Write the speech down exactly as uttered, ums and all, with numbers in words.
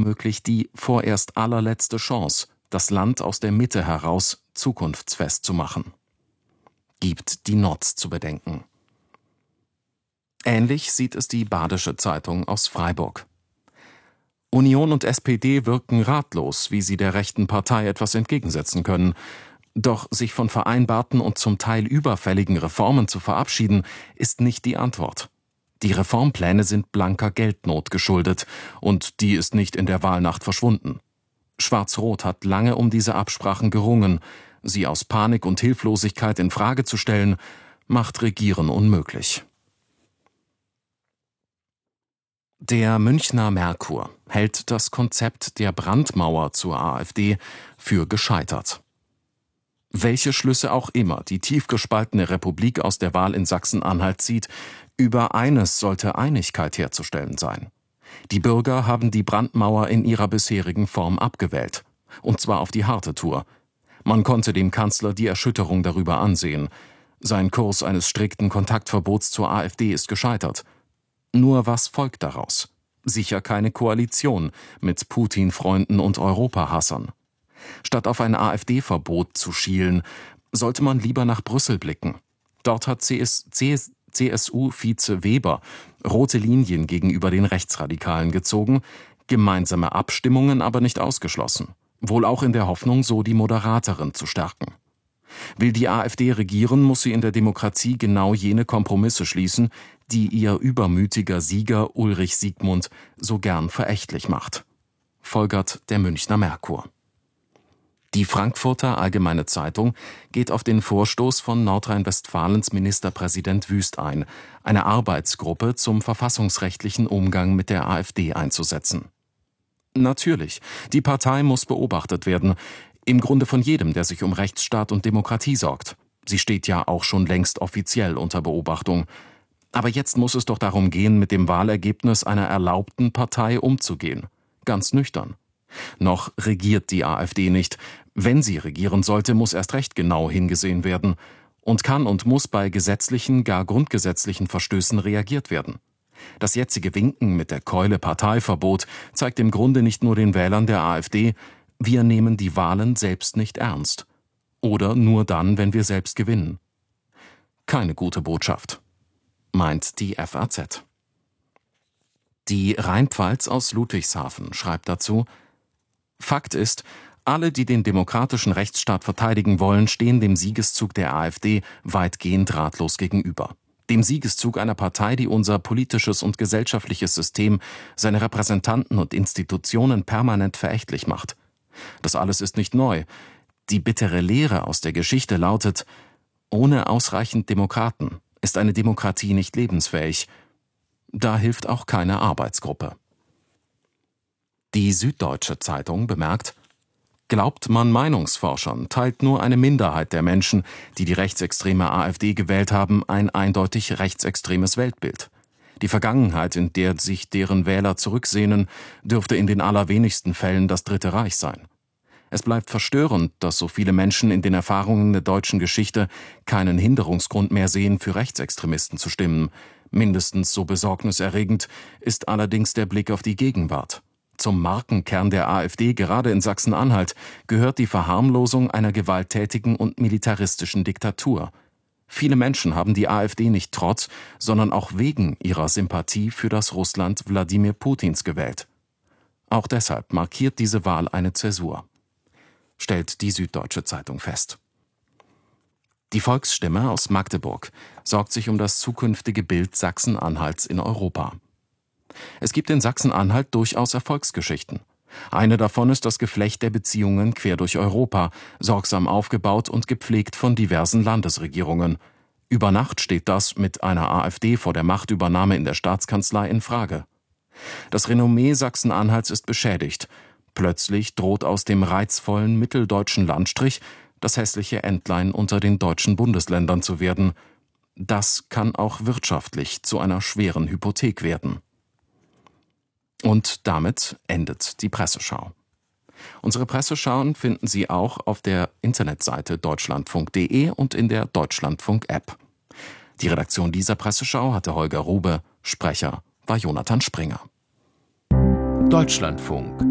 womöglich die vorerst allerletzte Chance, das Land aus der Mitte heraus zukunftsfest zu machen. Gibt die Notz zu bedenken. Ähnlich sieht es die Badische Zeitung aus Freiburg. Union und S P D wirken ratlos, wie sie der rechten Partei etwas entgegensetzen können. Doch sich von vereinbarten und zum Teil überfälligen Reformen zu verabschieden, ist nicht die Antwort. Die Reformpläne sind blanker Geldnot geschuldet, und die ist nicht in der Wahlnacht verschwunden. Schwarz-Rot hat lange um diese Absprachen gerungen. Sie aus Panik und Hilflosigkeit in Frage zu stellen, macht Regieren unmöglich. Der Münchner Merkur hält das Konzept der Brandmauer zur AfD für gescheitert. Welche Schlüsse auch immer die tief gespaltene Republik aus der Wahl in Sachsen-Anhalt zieht, über eines sollte Einigkeit herzustellen sein. Die Bürger haben die Brandmauer in ihrer bisherigen Form abgewählt. Und zwar auf die harte Tour. Man konnte dem Kanzler die Erschütterung darüber ansehen. Sein Kurs eines strikten Kontaktverbots zur AfD ist gescheitert. Nur was folgt daraus? Sicher keine Koalition mit Putin-Freunden und Europahassern. Statt auf ein AfD-Verbot zu schielen, sollte man lieber nach Brüssel blicken. Dort hat C S U-Vize Weber rote Linien gegenüber den Rechtsradikalen gezogen, gemeinsame Abstimmungen aber nicht ausgeschlossen. Wohl auch in der Hoffnung, so die Moderatorin zu stärken. Will die AfD regieren, muss sie in der Demokratie genau jene Kompromisse schließen, die ihr übermütiger Sieger Ulrich Siegmund so gern verächtlich macht. Folgert der Münchner Merkur. Die Frankfurter Allgemeine Zeitung geht auf den Vorstoß von Nordrhein-Westfalens Ministerpräsident Wüst ein, eine Arbeitsgruppe zum verfassungsrechtlichen Umgang mit der AfD einzusetzen. Natürlich, die Partei muss beobachtet werden, im Grunde von jedem, der sich um Rechtsstaat und Demokratie sorgt. Sie steht ja auch schon längst offiziell unter Beobachtung. Aber jetzt muss es doch darum gehen, mit dem Wahlergebnis einer erlaubten Partei umzugehen. Ganz nüchtern. Noch regiert die AfD nicht. Wenn sie regieren sollte, muss erst recht genau hingesehen werden. Und kann und muss bei gesetzlichen, gar grundgesetzlichen Verstößen reagiert werden. Das jetzige Winken mit der Keule Parteiverbot zeigt im Grunde nicht nur den Wählern der AfD, wir nehmen die Wahlen selbst nicht ernst. Oder nur dann, wenn wir selbst gewinnen. Keine gute Botschaft, meint die F A Z. Die Rheinpfalz aus Ludwigshafen schreibt dazu: Fakt ist, alle, die den demokratischen Rechtsstaat verteidigen wollen, stehen dem Siegeszug der AfD weitgehend ratlos gegenüber. Dem Siegeszug einer Partei, die unser politisches und gesellschaftliches System, seine Repräsentanten und Institutionen permanent verächtlich macht. Das alles ist nicht neu. Die bittere Lehre aus der Geschichte lautet: Ohne ausreichend Demokraten ist eine Demokratie nicht lebensfähig. Da hilft auch keine Arbeitsgruppe. Die Süddeutsche Zeitung bemerkt: Glaubt man Meinungsforschern, teilt nur eine Minderheit der Menschen, die die rechtsextreme AfD gewählt haben, ein eindeutig rechtsextremes Weltbild. Die Vergangenheit, in der sich deren Wähler zurücksehnen, dürfte in den allerwenigsten Fällen das Dritte Reich sein. Es bleibt verstörend, dass so viele Menschen in den Erfahrungen der deutschen Geschichte keinen Hinderungsgrund mehr sehen, für Rechtsextremisten zu stimmen. Mindestens so besorgniserregend ist allerdings der Blick auf die Gegenwart. Zum Markenkern der AfD, gerade in Sachsen-Anhalt, gehört die Verharmlosung einer gewalttätigen und militaristischen Diktatur. Viele Menschen haben die AfD nicht trotz, sondern auch wegen ihrer Sympathie für das Russland Wladimir Putins gewählt. Auch deshalb markiert diese Wahl eine Zäsur, stellt die Süddeutsche Zeitung fest. Die Volksstimme aus Magdeburg sorgt sich um das zukünftige Bild Sachsen-Anhalts in Europa. Es gibt in Sachsen-Anhalt durchaus Erfolgsgeschichten. Eine davon ist das Geflecht der Beziehungen quer durch Europa, sorgsam aufgebaut und gepflegt von diversen Landesregierungen. Über Nacht steht das mit einer AfD vor der Machtübernahme in der Staatskanzlei in Frage. Das Renommee Sachsen-Anhalts ist beschädigt. Plötzlich droht aus dem reizvollen mitteldeutschen Landstrich das hässliche Entlein unter den deutschen Bundesländern zu werden. Das kann auch wirtschaftlich zu einer schweren Hypothek werden. Und damit endet die Presseschau. Unsere Presseschauen finden Sie auch auf der Internetseite deutschlandfunk punkt de und in der Deutschlandfunk-App. Die Redaktion dieser Presseschau hatte Holger Rube, Sprecher war Jonathan Springer. Deutschlandfunk